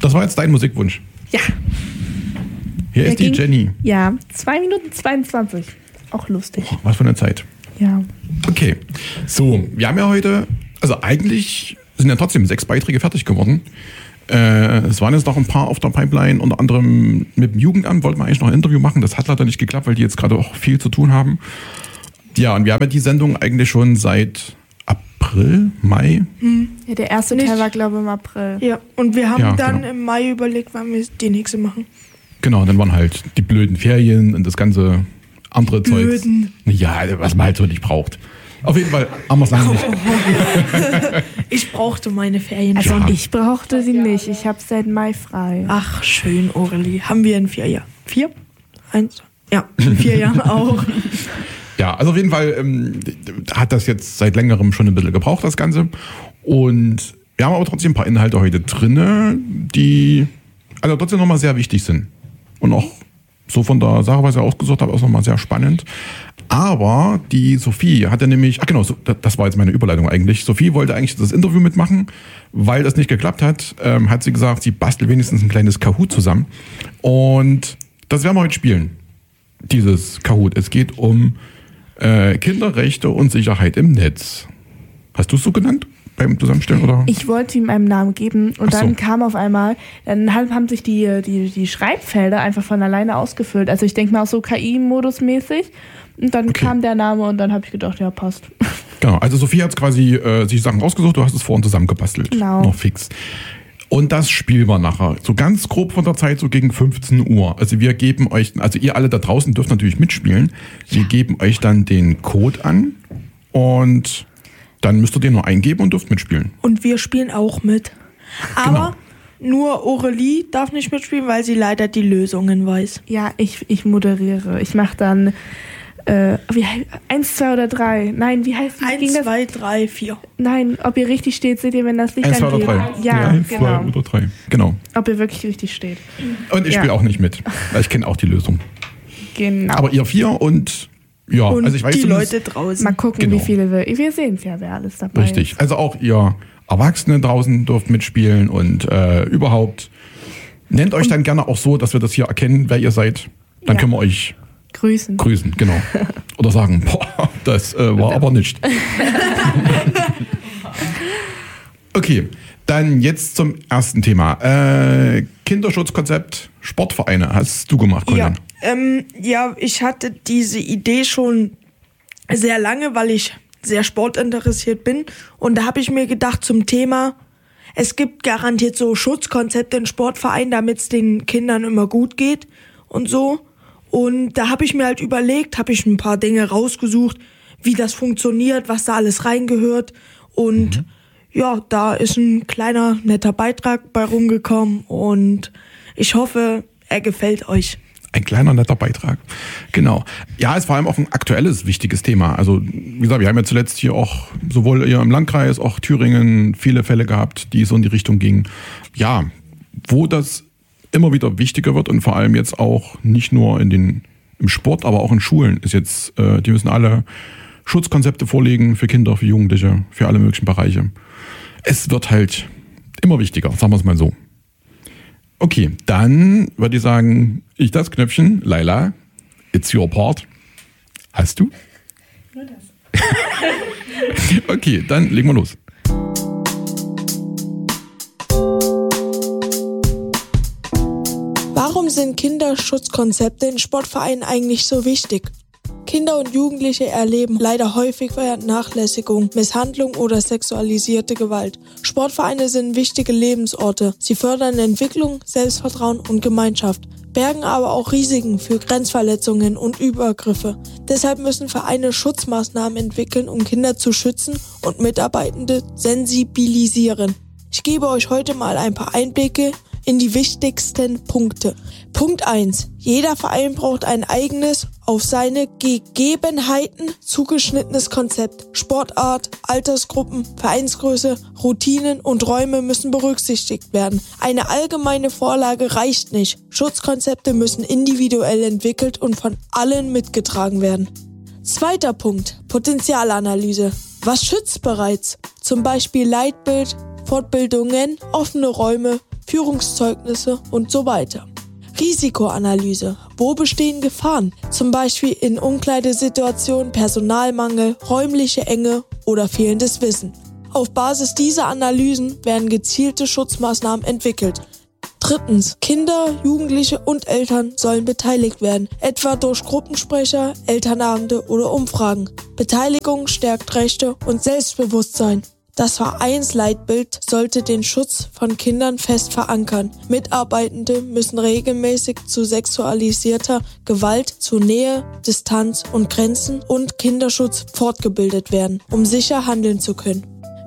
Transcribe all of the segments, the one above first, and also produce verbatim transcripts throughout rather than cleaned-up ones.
Das war jetzt dein Musikwunsch. Ja. Hier Der ist die ging, Jenny. Ja, zwei Minuten zweiundzwanzig. Auch lustig. Oh, was für eine Zeit. Ja. Okay, so, wir haben ja heute, also eigentlich sind ja trotzdem sechs Beiträge fertig geworden. Äh, es waren jetzt noch ein paar auf der Pipeline, unter anderem mit dem Jugendamt wollten wir eigentlich noch ein Interview machen. Das hat leider nicht geklappt, weil die jetzt gerade auch viel zu tun haben. Ja, und wir haben ja die Sendung eigentlich schon seit April, Mai. Hm. Ja, der erste Nicht. Teil war, glaube ich, im April. Ja, und wir haben Ja, dann genau. im Mai überlegt, wann wir die nächste machen. Genau, dann waren halt die blöden Ferien und das ganze andere Zeugs. Blöden. Ja, was man halt so nicht braucht. Auf jeden Fall haben wir es lange nicht. Ich brauchte meine Ferien Also schon. Ja. ich brauchte sie nicht. Ich habe seit Mai frei. Ach, schön, Aurelie. Haben wir in vier Jahren. Vier? Eins? Ja, in vier Jahren auch. Ja, also auf jeden Fall ähm, hat das jetzt seit längerem schon ein bisschen gebraucht, das Ganze. Und wir haben aber trotzdem ein paar Inhalte heute drin, die also trotzdem nochmal sehr wichtig sind. Und auch so von der Sache, was ich ausgesucht habe, auch nochmal sehr spannend. Aber die Sophie hatte nämlich, ach genau, so, das war jetzt meine Überleitung eigentlich. Sophie wollte eigentlich das Interview mitmachen, weil das nicht geklappt hat, ähm, hat sie gesagt, sie bastelt wenigstens ein kleines Kahoot zusammen. Und das werden wir heute spielen, dieses Kahoot. Es geht um äh, Kinderrechte und Sicherheit im Netz. Hast du es so genannt beim Zusammenstellen? Oder? Ich wollte ihm einen Namen geben und Ach so. dann kam auf einmal, dann haben sich die, die, die Schreibfelder einfach von alleine ausgefüllt. Also ich denke mal auch so K I-Modus mäßig. Und dann Okay. kam der Name und dann habe ich gedacht, ja, passt. Genau, also Sophie hat quasi äh, sich Sachen rausgesucht, du hast es vorhin zusammengebastelt. Genau. Noch fix. Und das spielen wir nachher. So ganz grob von der Zeit, so gegen fünfzehn Uhr. Also wir geben euch, also ihr alle da draußen dürft natürlich mitspielen. Wir geben euch dann den Code an und dann müsst ihr den nur eingeben und dürft mitspielen. Und wir spielen auch mit. Aber nur Aurelie darf nicht mitspielen, weil sie leider die Lösungen weiß. Ja, ich, ich moderiere. Ich mache dann äh, wie, hei- eins, zwei oder drei. Nein, wie heißt wie ging Eins, das? zwei, drei, vier. Nein, ob ihr richtig steht, seht ihr, wenn das Licht Eins, zwei angeht. oder drei. Ja, Eins, genau. zwei oder drei. Genau. Ob ihr wirklich richtig steht. Und ich Ja. spiele auch nicht mit, weil ich kenne auch die Lösung. Genau. Aber ihr vier und ja, Und also ich weiß die zumindest- Leute draußen. Mal gucken, Genau. wie viele wir. Wir sehen es ja, wer alles dabei Richtig. ist. Also auch ihr Erwachsene draußen dürft mitspielen und äh, überhaupt nennt euch dann gerne auch so, dass wir das hier erkennen, wer ihr seid. Dann Ja. können wir euch Grüßen. grüßen, genau. Oder sagen, boah, das äh, war aber nicht. Okay, dann jetzt zum ersten Thema. Äh, Kinderschutzkonzept, Sportvereine hast du gemacht, Colin. Ja, ähm, ja, ich hatte diese Idee schon sehr lange, weil ich sehr sportinteressiert bin. Und da habe ich mir gedacht zum Thema, es gibt garantiert so Schutzkonzepte in Sportvereinen, damit es den Kindern immer gut geht und so. Und da habe ich mir halt überlegt, habe ich ein paar Dinge rausgesucht, wie das funktioniert, was da alles reingehört. Und Mhm. ja, da ist ein kleiner, netter Beitrag bei rumgekommen. Und ich hoffe, er gefällt euch. Ein kleiner, netter Beitrag. Genau. Ja, ist vor allem auch ein aktuelles, wichtiges Thema. Also, wie gesagt, wir haben ja zuletzt hier auch, sowohl hier im Landkreis, auch Thüringen, viele Fälle gehabt, die so in die Richtung gingen. Ja, wo das immer wieder wichtiger wird und vor allem jetzt auch nicht nur in den, im Sport, aber auch in Schulen ist jetzt, äh, die müssen alle Schutzkonzepte vorlegen für Kinder, für Jugendliche, für alle möglichen Bereiche. Es wird halt immer wichtiger, sagen wir es mal so. Okay, dann würde ich sagen, ich das Knöpfchen, Laila, it's your part. Hast du? Nur das. Okay, dann legen wir los. Warum sind Kinderschutzkonzepte in Sportvereinen eigentlich so wichtig? Kinder und Jugendliche erleben leider häufig Vernachlässigung, Misshandlung oder sexualisierte Gewalt. Sportvereine sind wichtige Lebensorte. Sie fördern Entwicklung, Selbstvertrauen und Gemeinschaft, bergen aber auch Risiken für Grenzverletzungen und Übergriffe. Deshalb müssen Vereine Schutzmaßnahmen entwickeln, um Kinder zu schützen und Mitarbeitende sensibilisieren. Ich gebe euch heute mal ein paar Einblicke in die wichtigsten Punkte. Punkt eins. Jeder Verein braucht ein eigenes, auf seine Gegebenheiten zugeschnittenes Konzept. Sportart, Altersgruppen, Vereinsgröße, Routinen und Räume müssen berücksichtigt werden. Eine allgemeine Vorlage reicht nicht. Schutzkonzepte müssen individuell entwickelt und von allen mitgetragen werden. Zweiter Punkt. Potenzialanalyse. Was schützt bereits? Zum Beispiel Leitbild, Fortbildungen, offene Räume, Führungszeugnisse und so weiter. Risikoanalyse. Wo bestehen Gefahren? Zum Beispiel in Umkleidesituationen, Personalmangel, räumliche Enge oder fehlendes Wissen. Auf Basis dieser Analysen werden gezielte Schutzmaßnahmen entwickelt. Drittens. Kinder, Jugendliche und Eltern sollen beteiligt werden, etwa durch Gruppensprecher, Elternabende oder Umfragen. Beteiligung stärkt Rechte und Selbstbewusstsein. Das Vereinsleitbild sollte den Schutz von Kindern fest verankern. Mitarbeitende müssen regelmäßig zu sexualisierter Gewalt, zu Nähe, Distanz und Grenzen und Kinderschutz fortgebildet werden, um sicher handeln zu können.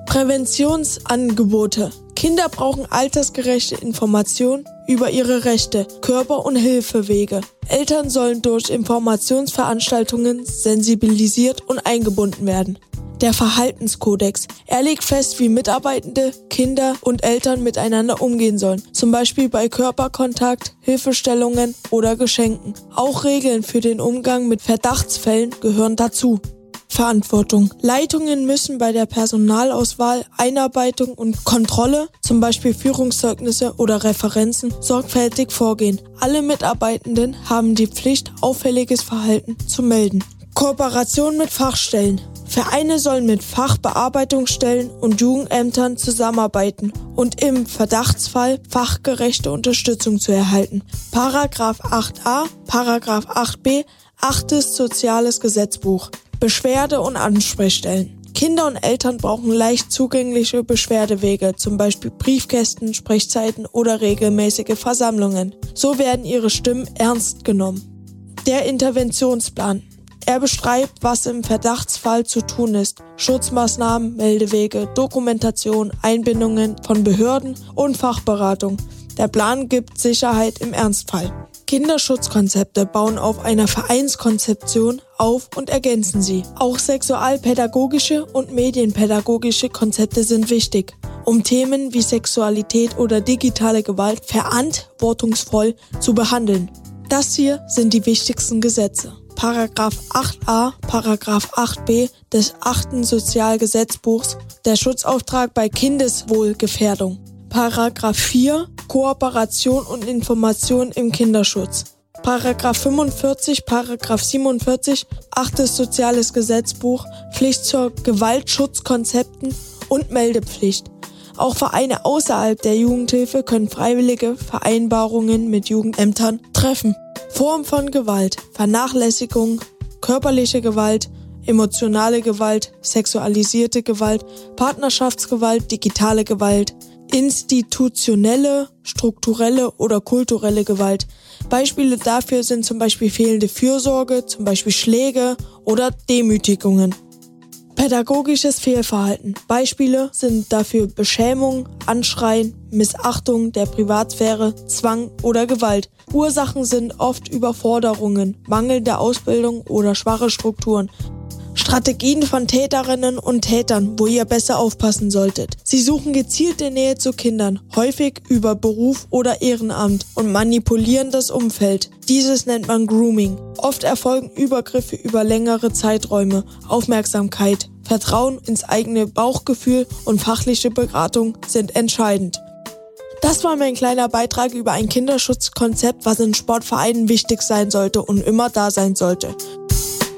Präventionsangebote. Kinder brauchen altersgerechte Informationen über ihre Rechte, Körper- und Hilfewege. Eltern sollen durch Informationsveranstaltungen sensibilisiert und eingebunden werden. Der Verhaltenskodex. Er legt fest, wie Mitarbeitende, Kinder und Eltern miteinander umgehen sollen, zum Beispiel bei Körperkontakt, Hilfestellungen oder Geschenken. Auch Regeln für den Umgang mit Verdachtsfällen gehören dazu. Verantwortung. Leitungen müssen bei der Personalauswahl, Einarbeitung und Kontrolle, zum Beispiel Führungszeugnisse oder Referenzen, sorgfältig vorgehen. Alle Mitarbeitenden haben die Pflicht, auffälliges Verhalten zu melden. Kooperation mit Fachstellen. Vereine sollen mit Fachbearbeitungsstellen und Jugendämtern zusammenarbeiten und im Verdachtsfall fachgerechte Unterstützung zu erhalten. Paragraph acht a, Paragraph acht b, achtes Soziales Gesetzbuch. Beschwerde- und Ansprechstellen. Kinder und Eltern brauchen leicht zugängliche Beschwerdewege, zum Beispiel Briefkästen, Sprechzeiten oder regelmäßige Versammlungen. So werden ihre Stimmen ernst genommen. Der Interventionsplan. Er beschreibt, was im Verdachtsfall zu tun ist. Schutzmaßnahmen, Meldewege, Dokumentation, Einbindungen von Behörden und Fachberatung. Der Plan gibt Sicherheit im Ernstfall. Kinderschutzkonzepte bauen auf einer Vereinskonzeption auf und ergänzen sie. Auch sexualpädagogische und medienpädagogische Konzepte sind wichtig, um Themen wie Sexualität oder digitale Gewalt verantwortungsvoll zu behandeln. Das hier sind die wichtigsten Gesetze. Paragraph acht a, Paragraph acht b des achten Sozialgesetzbuchs, der Schutzauftrag bei Kindeswohlgefährdung. Paragraph vier, Kooperation und Information im Kinderschutz. Paragraph fünfundvierzig, Paragraph siebenundvierzig, achtes Soziales Gesetzbuch, Pflicht zur Gewaltschutzkonzepten und Meldepflicht. Auch Vereine außerhalb der Jugendhilfe können freiwillige Vereinbarungen mit Jugendämtern treffen. Form von Gewalt, Vernachlässigung, körperliche Gewalt, emotionale Gewalt, sexualisierte Gewalt, Partnerschaftsgewalt, digitale Gewalt, institutionelle, strukturelle oder kulturelle Gewalt. Beispiele dafür sind zum Beispiel fehlende Fürsorge, zum Beispiel Schläge oder Demütigungen. Pädagogisches Fehlverhalten. Beispiele sind dafür Beschämung, Anschreien, Missachtung der Privatsphäre, Zwang oder Gewalt. Ursachen sind oft Überforderungen, mangelnde Ausbildung oder schwache Strukturen. Strategien von Täterinnen und Tätern, wo ihr besser aufpassen solltet. Sie suchen gezielte Nähe zu Kindern, häufig über Beruf oder Ehrenamt und manipulieren das Umfeld. Dieses nennt man Grooming. Oft erfolgen Übergriffe über längere Zeiträume. Aufmerksamkeit, Vertrauen ins eigene Bauchgefühl und fachliche Beratung sind entscheidend. Das war mein kleiner Beitrag über ein Kinderschutzkonzept, was in Sportvereinen wichtig sein sollte und immer da sein sollte.